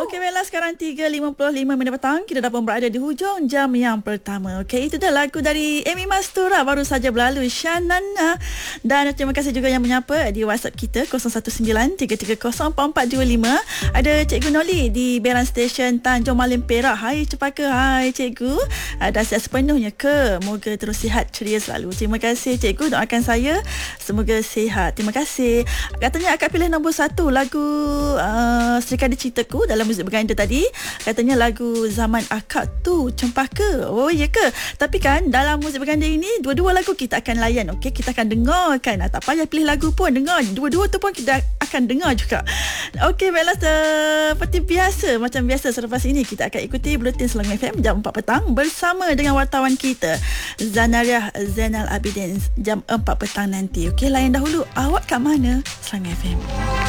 Okey, Bella, sekarang 3.55 minit petang. Kita dah pun berada di hujung jam yang pertama. Okey, itu dah lagu dari Amy Mastura baru saja berlalu, Shanana. Dan terima kasih juga yang menyapa di WhatsApp kita 0193304425. Ada Cikgu Noli di Beran Station Tanjung Malim Perak. Hai Cepaka, hai Cikgu. Dah sihat sepenuhnya ke? Moga terus sihat, ceria selalu. Terima kasih Cikgu, doakan saya semoga sihat. Terima kasih. Katanya akak pilih nombor 1 lagu Serikada Cintaku dalam muzik berganda tadi. Katanya lagu zaman akak tu, Cempaka. Oh ya ke? Tapi kan dalam muzik berganda ini dua-dua lagu kita akan layan. Okey, kita akan dengarkan. Tak payah pilih lagu pun, dengar. Dua-dua tu pun kita akan dengar juga. Okey, baiklah, seperti biasa, macam biasa selepas ini kita akan ikuti Buletin Selangor FM jam 4 petang bersama dengan wartawan kita Zanariah Zainal Abidin jam 4 petang nanti. Okey, layan dahulu. Awak kat mana? Selangor FM.